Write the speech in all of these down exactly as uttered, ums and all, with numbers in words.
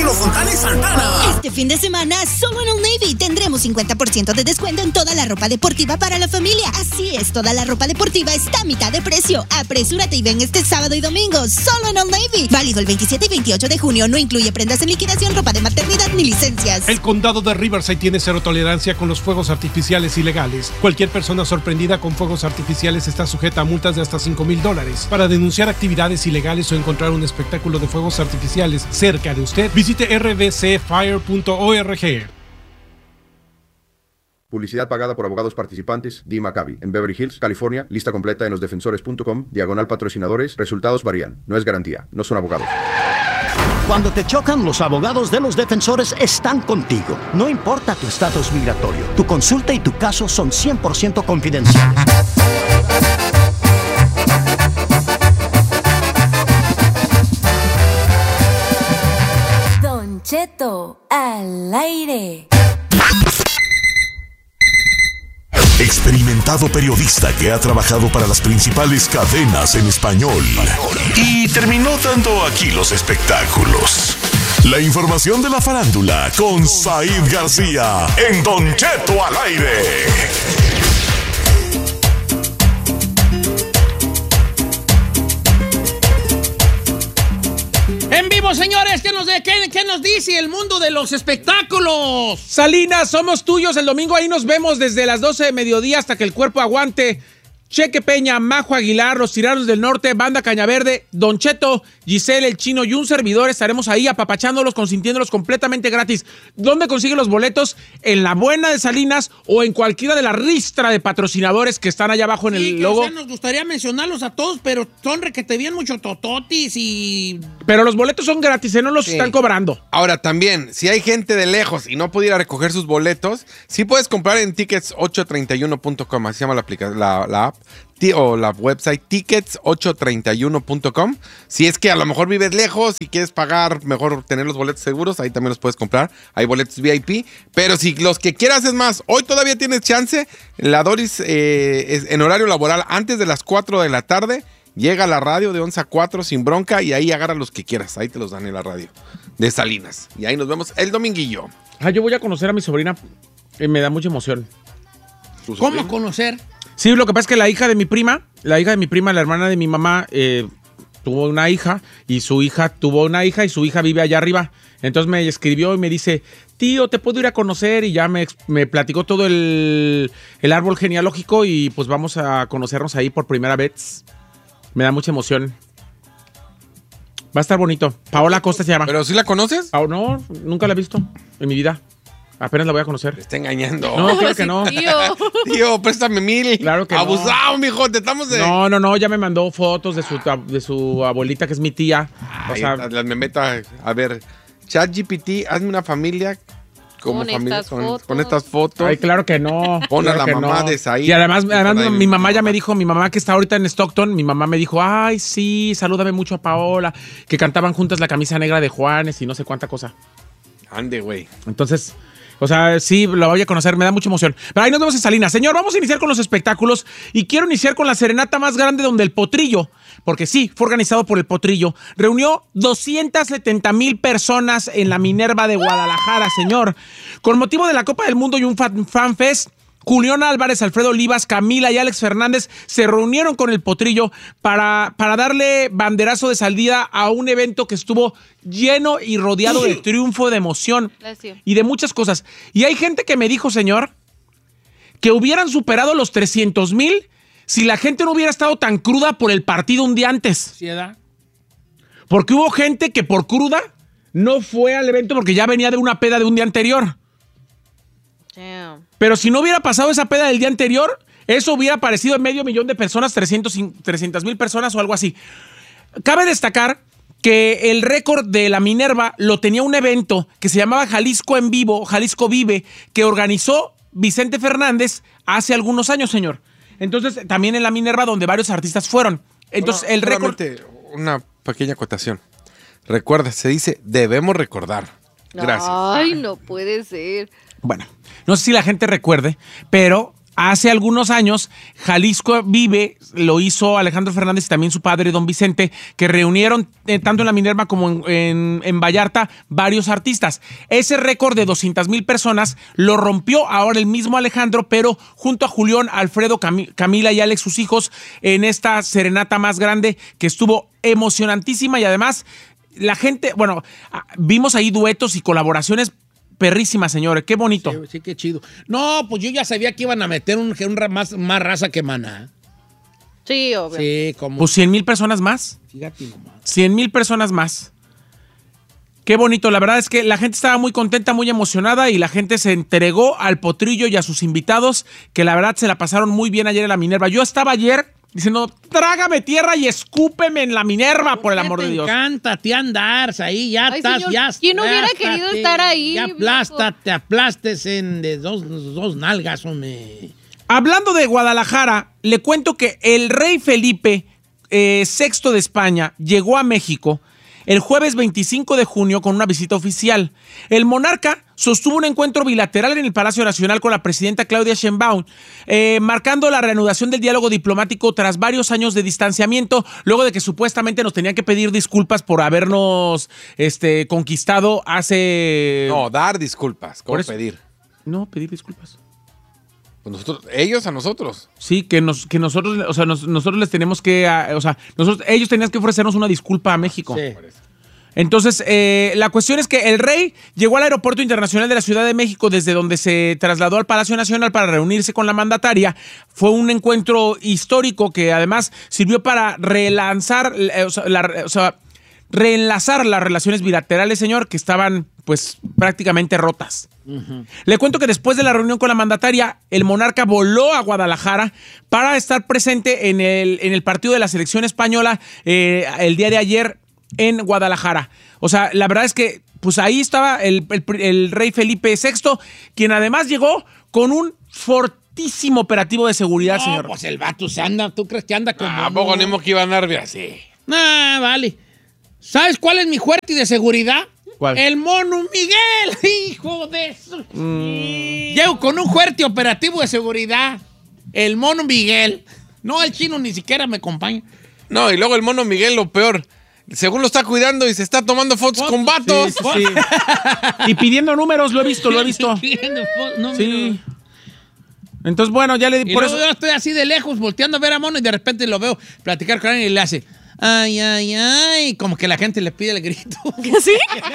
Carlos Fontana y Santana. Este fin de semana, solo en Old Navy tendremos cincuenta por ciento de descuento en toda la ropa deportiva para la familia. Así es, toda la ropa deportiva está a mitad de precio. Apresúrate y ven este sábado y domingo, solo en Old Navy. Válido el veintisiete y veintiocho de junio. No incluye prendas en liquidación, ropa de maternidad ni licencias. El condado de Riverside tiene cero tolerancia con los fuegos artificiales ilegales. Cualquier persona sorprendida con fuegos artificiales está sujeta a multas de hasta cinco mil dólares. Para denunciar actividades ilegales o encontrar un espectáculo de fuegos artificiales cerca de usted, visite r b c fire punto org. Publicidad pagada por abogados participantes. Dee Maccabi, en Beverly Hills, California. Lista completa en losdefensores punto com. Diagonal patrocinadores. Resultados varían. No es garantía. No son abogados. Cuando te chocan, los abogados de Los Defensores están contigo. No importa tu estatus migratorio. Tu consulta y tu caso son cien por ciento confidenciales. Don Cheto al aire. Experimentado periodista que ha trabajado para las principales cadenas en español y terminó dando aquí los espectáculos. La información de la farándula con Said García en Don Cheto al aire. En vivo, señores, ¿qué nos, de, qué, ¿qué nos dice el mundo de los espectáculos? Salinas, somos tuyos. El domingo ahí nos vemos desde las doce de mediodía hasta que el cuerpo aguante. Cheque Peña, Majo Aguilar, Los Tiranos del Norte, Banda Cañaverde, Don Cheto, Giselle, El Chino y un servidor estaremos ahí apapachándolos, consintiéndolos completamente gratis. ¿Dónde consigue los boletos? En La Buena de Salinas o en cualquiera de la ristra de patrocinadores que están allá abajo en sí, el que, logo. O sea, nos gustaría mencionarlos a todos, pero son requete bien mucho tototis y... Pero los boletos son gratis, ¿eh? No los sí. están cobrando. Ahora también, si hay gente de lejos y no pudiera recoger sus boletos, sí puedes comprar en tickets ocho treinta y uno punto com, así se llama la, aplica- la, la app. O la website tickets ocho treinta y uno punto com. Si es que a lo mejor vives lejos y quieres pagar, mejor tener los boletos seguros, ahí también los puedes comprar. Hay boletos V I P. Pero si los que quieras es más, hoy todavía tienes chance. La Doris eh, es en horario laboral antes de las cuatro de la tarde. Llega a la radio de once a cuatro sin bronca y ahí agarra los que quieras. Ahí te los dan en la radio de Salinas. Y ahí nos vemos el dominguillo. Ah, yo voy a conocer a mi sobrina. Eh, me da mucha emoción. ¿Cómo conocer? Sí, lo que pasa es que la hija de mi prima, la hija de mi prima, la hermana de mi mamá, eh, tuvo una hija y su hija tuvo una hija y su hija vive allá arriba. Entonces me escribió y me dice, tío, ¿te puedo ir a conocer? Y ya me, me platicó todo el, el árbol genealógico y pues vamos a conocernos ahí por primera vez. Me da mucha emoción. Va a estar bonito. Paola Costa se llama. ¿Pero sí la conoces? Oh, no, nunca la he visto en mi vida. Apenas la voy a conocer. Te está engañando. No, claro que no. Tío, tío préstame mil. Claro que Abusado, no. Abusado, mijo, te estamos de... No, no, no, ya me mandó fotos de su, de su abuelita, que es mi tía. Ay, o sea, las me meto a, a ver, ChatGPT, hazme una familia como con familia estas con, fotos. con estas fotos. Ay, claro que no. Pon claro a la que mamá no. de Said. Y además, además mi, mi mamá ya me dijo, mi mamá que está ahorita en Stockton, mi mamá me dijo, ay, sí, salúdame mucho a Paola, que cantaban juntas La Camisa Negra de Juanes y no sé cuánta cosa. Ande, güey. Entonces... O sea, sí, lo voy a conocer, me da mucha emoción. Pero ahí nos vemos en Salinas. Señor, vamos a iniciar con los espectáculos y quiero iniciar con la serenata más grande donde el Potrillo, porque sí, fue organizado por el Potrillo, reunió doscientas setenta mil personas en la Minerva de Guadalajara, señor. Con motivo de la Copa del Mundo y un fan, fan fest, Julián Álvarez, Alfredo Olivas, Camila y Alex Fernández se reunieron con el Potrillo para, para darle banderazo de salida a un evento que estuvo lleno y rodeado de triunfo, de emoción y de muchas cosas. Y hay gente que me dijo, señor, que hubieran superado los trescientos mil si la gente no hubiera estado tan cruda por el partido un día antes. ¿Sí, edad? Porque hubo gente que por cruda no fue al evento porque ya venía de una peda de un día anterior. Damn. Pero si no hubiera pasado esa peda del día anterior, eso hubiera aparecido en medio millón de personas, trescientas mil personas o algo así. Cabe destacar que el récord de la Minerva lo tenía un evento que se llamaba Jalisco en Vivo, Jalisco Vive, que organizó Vicente Fernández hace algunos años, señor. Entonces, también en la Minerva, donde varios artistas fueron. Entonces, bueno, el récord... Una pequeña acotación. Recuerda, se dice, debemos recordar. Gracias. Ay, no puede ser. Bueno, no sé si la gente recuerde, pero hace algunos años, Jalisco Vive, lo hizo Alejandro Fernández y también su padre, don Vicente, que reunieron eh, tanto en la Minerva como en, en, en Vallarta varios artistas. Ese récord de doscientas mil personas lo rompió ahora el mismo Alejandro, pero junto a Julián, Alfredo, Cam- Camila y Alex, sus hijos, en esta serenata más grande que estuvo emocionantísima y además la gente, bueno, vimos ahí duetos y colaboraciones perrísimas, señores, qué bonito. Sí, sí, qué chido. No, pues yo ya sabía que iban a meter un, un ra- más, más raza que Maná. Sí, obvio. Sí, como. Pues cien mil personas más. Fíjate nomás. cien mil personas más. Qué bonito, la verdad es que la gente estaba muy contenta, muy emocionada y la gente se entregó al Potrillo y a sus invitados, que la verdad se la pasaron muy bien ayer en la Minerva. Yo estaba ayer diciendo, trágame tierra y escúpeme en la Minerva, por el amor de Dios. Te encanta, te andar ahí, ya Ay, estás, señor, ya ¿quién hubiera aplástate, querido estar ahí, Ya viejo? aplástate, aplastes en de dos, dos nalgas, hombre. Hablando de Guadalajara, le cuento que el rey Felipe eh, sexto de España llegó a México el jueves veinticinco de junio con una visita oficial. El monarca sostuvo un encuentro bilateral en el Palacio Nacional con la presidenta Claudia Sheinbaum, eh, marcando la reanudación del diálogo diplomático tras varios años de distanciamiento, luego de que supuestamente nos tenían que pedir disculpas por habernos este, conquistado hace... No, dar disculpas, ¿cómo Por eso- pedir? No, pedir disculpas. Pues nosotros, ellos a nosotros. Sí, que nos, que nosotros, o sea, nos- nosotros les tenemos que, ah, o sea, nosotros, ellos tenían que ofrecernos una disculpa a México. Sí. Entonces, eh, la cuestión es que el rey llegó al Aeropuerto Internacional de la Ciudad de México, desde donde se trasladó al Palacio Nacional para reunirse con la mandataria. Fue un encuentro histórico que además sirvió para relanzar, eh, o sea, la- o sea, reenlazar las relaciones bilaterales, señor, que estaban pues prácticamente rotas. Le cuento que después de la reunión con la mandataria, el monarca voló a Guadalajara para estar presente en el, en el partido de la selección española eh, el día de ayer en Guadalajara. O sea, la verdad es que pues ahí estaba el, el- el rey Felipe sexto, quien además llegó con un fortísimo operativo de seguridad, No, señor. pues el vato se anda, ¿tú crees que anda como? ¿A poco ni modo que iba a andar bien así? Nah, vale. ¿Sabes cuál es mi fuerte y de seguridad? ¿Cuál? El mono Miguel, hijo de eso. Mm. Llego con un fuerte operativo de seguridad. El mono Miguel. No, el chino ni siquiera me acompaña. No, y luego el mono Miguel, lo peor. Según lo está cuidando y se está tomando fotos con vatos. Sí, sí, sí. Y pidiendo números, lo he visto, lo he visto. No, Sí. Entonces, bueno, ya le Y por luego eso. yo estoy así de lejos, volteando a ver a Mono y de repente lo veo platicar con alguien y le hace, ay, ay, ay, como que la gente le pide el grito. ¿Sí?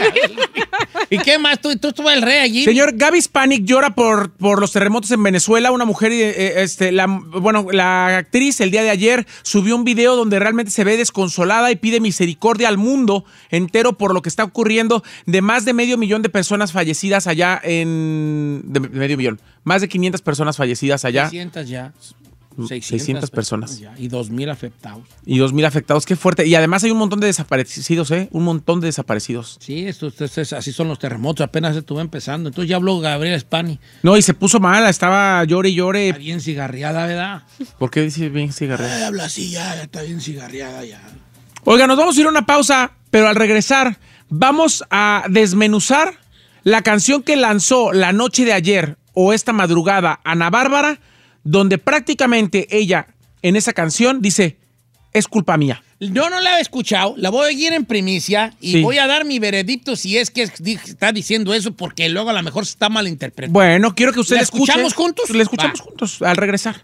¿Y qué más? ¿Tú, tú estuvo el rey allí? Señor, Gaby Spanik llora por, por los terremotos en Venezuela. Una mujer, eh, este, la, bueno, la actriz el día de ayer subió un video donde realmente se ve desconsolada y pide misericordia al mundo entero por lo que está ocurriendo de más de medio millón de personas fallecidas allá en... De medio millón. Más de quinientas personas fallecidas allá. seiscientas ya. seiscientas personas. Ya, y dos mil afectados. Y dos mil afectados. Qué fuerte. Y además hay un montón de desaparecidos, ¿eh? Un montón de desaparecidos. Sí, esto, esto- esto- así son los terremotos, apenas estuvo empezando. Entonces ya habló Gabriel Spani. No, y se puso mal. Estaba llore y Está llore. bien cigarriada, ¿verdad? ¿Por qué dice bien cigarrera? Ay, habla así ya, ya está bien cigarriada ya. Oiga, nos vamos a ir a una pausa, pero al regresar vamos a desmenuzar la canción que lanzó la noche de ayer o esta madrugada Ana Bárbara, donde prácticamente ella en esa canción dice, es culpa mía. Yo no la he escuchado, la voy a ir en primicia y Sí. voy a dar mi veredicto si es que es- di- está diciendo eso, porque luego a lo mejor se está malinterpretando. Bueno, quiero que usted ¿La la escuche. escuchamos juntos? La escuchamos Va. juntos al regresar.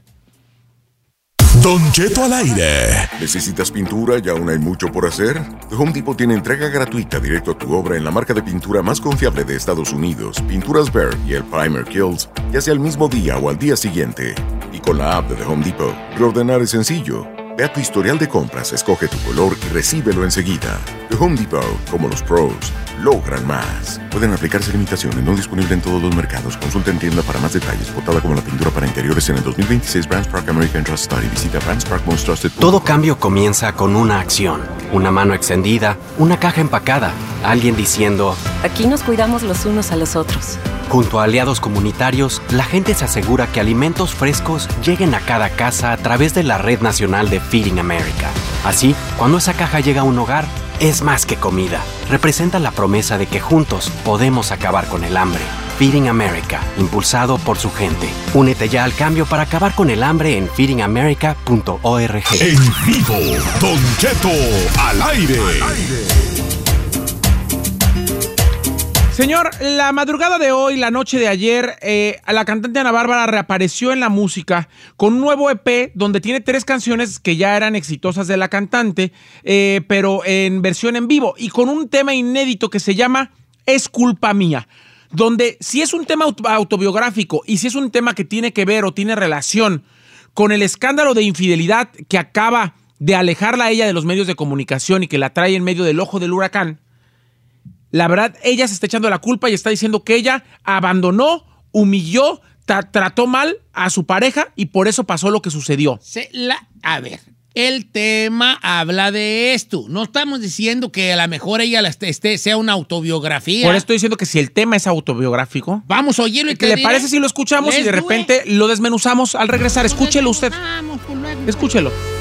Don Cheto al aire. ¿Necesitas pintura y aún hay mucho por hacer? The Home Depot tiene entrega gratuita directo a tu obra en la marca de pintura más confiable de Estados Unidos, Pinturas Behr y el Primer Kills, ya sea el mismo día o al día siguiente. Y con la app de The Home Depot, reordenar es sencillo. Ve a tu historial de compras, escoge tu color y recíbelo enseguida. The Home Depot, como los pros, logran más. Pueden aplicarse limitaciones, no disponible en todos los mercados. Consulta en tienda para más detalles. Votada como la pintura para interiores en el dos mil veintiséis Brands Park American Trust Study. Visita Brands Park Most Trusted. Todo cambio comienza con una acción. Una mano extendida, una caja empacada, alguien diciendo... Aquí nos cuidamos los unos a los otros. Junto a aliados comunitarios, la gente se asegura que alimentos frescos lleguen a cada casa a través de la Red Nacional de Feeding America. Así, cuando esa caja llega a un hogar, es más que comida. Representa la promesa de que juntos podemos acabar con el hambre. Feeding America, impulsado por su gente. Únete ya al cambio para acabar con el hambre en feeding america punto org. En vivo, Don Cheto al aire. Señor, la madrugada de hoy, la noche de ayer, eh, la cantante Ana Bárbara reapareció en la música con un nuevo E P donde tiene tres canciones que ya eran exitosas de la cantante, eh, pero en versión en vivo y con un tema inédito que se llama Es Culpa Mía, donde si es un tema auto- autobiográfico y si es un tema que tiene que ver o tiene relación con el escándalo de infidelidad que acaba de alejarla a ella de los medios de comunicación y que la trae en medio del ojo del huracán, la verdad, ella se está echando la culpa y está diciendo que ella abandonó, humilló, tra- trató mal a su pareja y por eso pasó lo que sucedió. Se la, a ver, el tema habla de esto. No estamos diciendo que a lo mejor ella la esté, esté- sea una autobiografía. Por eso estoy diciendo que si el tema es autobiográfico, vamos a oírlo y ¿qué le parece si lo escuchamos y de repente lo desmenuzamos al regresar? Escúchelo usted. Escúchelo.